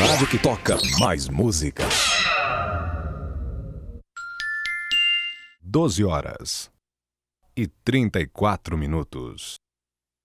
rádio que toca mais música. 12 horas e 34 minutos.